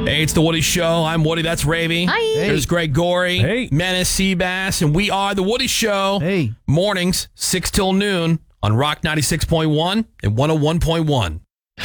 Hey, it's the Woody Show. I'm Woody. That's Ravy. Hi. Hey. There's Greg Gorey. Hey. Menace Seabass. And we are the Woody Show. Hey. Mornings, 6 till noon on Rock 96.1 and 101.1.